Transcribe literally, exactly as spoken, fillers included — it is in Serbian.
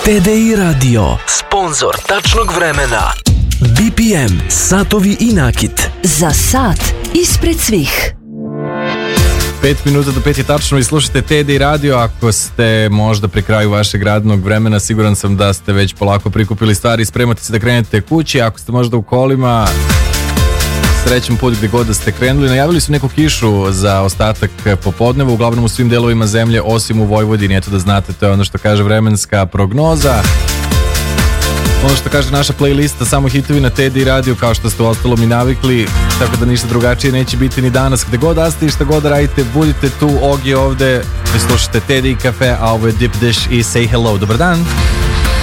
T D I Radio, sponzor tačnog vremena. B P M, satovi i nakit. Za sat ispred svih. Pet minuta do pet je tačno i slušate T D I Radio. Ako ste možda pri kraju vašeg radnog vremena, siguran sam da ste već polako prikupili stvari i spremate se da krenete kući. Ako ste možda u kolima, srećan put gdje god da ste krenuli. Najavili su neku kišu za ostatak popodneva, uglavnom u svim delovima zemlje osim u Vojvodini. Eto da znate, to je ono što kaže vremenska prognoza. Ono što kaže naša playlista, samo hitovi na T D I Radio, kao što ste u ostalom i navikli, tako da ništa drugačije neće biti ni danas. Gde god da ste i šta god da radite, budite tu, Og je ovde, vi slušate T D I Cafe, a ovo je Deep Dish i Say Hello. Dobar dan!